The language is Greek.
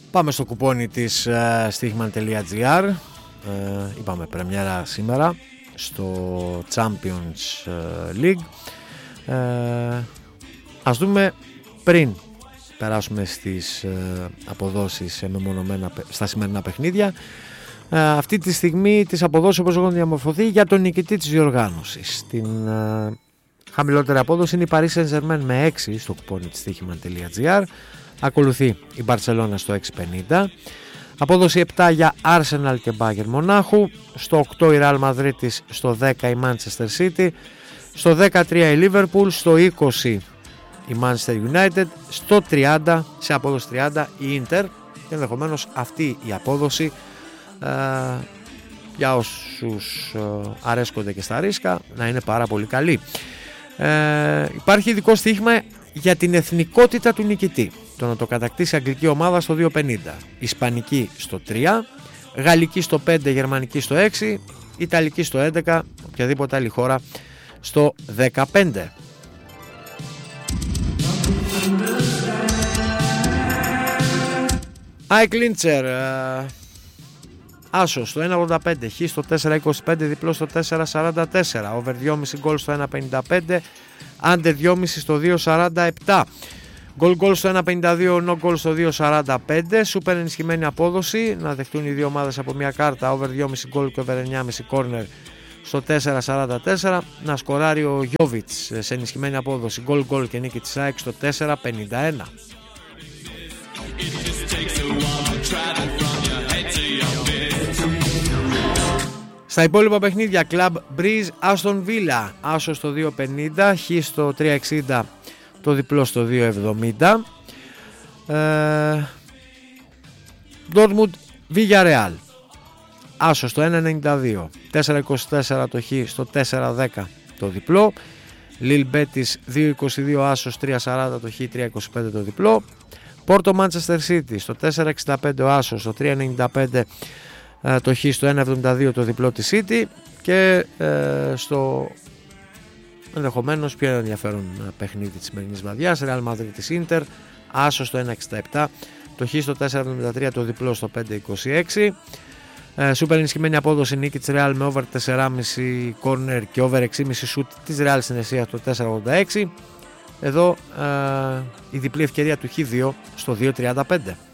Πάμε στο κουπόνι της Stihman.gr. Είπαμε πρεμιέρα σήμερα στο Champions League. Ας δούμε πριν περάσουμε στις αποδόσεις στα σημερινά παιχνίδια. Αυτή τη στιγμή τις αποδόσεις όπως έχουν διαμορφωθεί για τον νικητή της διοργάνωσης. Την χαμηλότερη απόδοση είναι η Paris Saint-Germain με 6 στο κουπόνι της Stihman.gr. Ακολουθεί η Μπαρτσελώνα στο 6.50. Απόδοση 7 για Arsenal και Bayern Μονάχου. Στο 8 η Real Madrid, στο 10 η Manchester City. Στο 13 η Liverpool. Στο 20 η Manchester United. Στο 30, σε απόδοση 30 η Inter. Και ενδεχομένως αυτή η απόδοση για όσους αρέσκονται και στα ρίσκα να είναι πάρα πολύ καλή. Υπάρχει ειδικό στοίχημα για την εθνικότητα του νικητή. Το να το κατακτήσει αγγλική ομάδα στο 2.50, ισπανική στο 3, γαλλική στο 5, γερμανική στο 6, ιταλική στο 11, οποιαδήποτε άλλη χώρα στο 15. Άικλίντσερ άσο στο 1.85, χ στο 4.25, διπλό στο 4.44, over 2.5 γκολ στο 1.55, under 2.5 στο 2.47, γκολ στο 1.52, no goal στο 2.45, σούπερ ενισχυμένη απόδοση, να δεχτούν οι δύο ομάδες από μια κάρτα, over 2.5 γκολ και over 9.5 corner στο 4.44, να σκοράρει ο Γιόβιτς σε ενισχυμένη απόδοση, γκολ και νίκη της ΑΕΚ στο 4.51. Στα υπόλοιπα παιχνίδια, Club Breeze Aston Villa, άσο στο 2.50, χ στο 3.60, το διπλό στο 2.70. Dortmund Villarreal, άσο στο 1.92, 4.24 το χ στο 4.10 το διπλό. Lille Betis 2.22, άσος 3.40 το χ, 3.25 το διπλό. Porto Manchester City στο 4.65 ο άσος, στο 3.95 το χ, στο 1.72 το διπλό της City. Και στο ενδεχομένως πιο ενδιαφέρον παιχνίδι της σημερινής βραδιάς, Real Madrid της Inter, άσος στο 1.67, το χ στο 4.73, το διπλό στο 5.26. Σούπερ ενισχυμένη απόδοση, νίκη της Real με over 4.5 corner και over 6.5 shoot της Real στην Εσία το 4.86. Εδώ η διπλή ευκαιρία του Χ2 στο 2.35.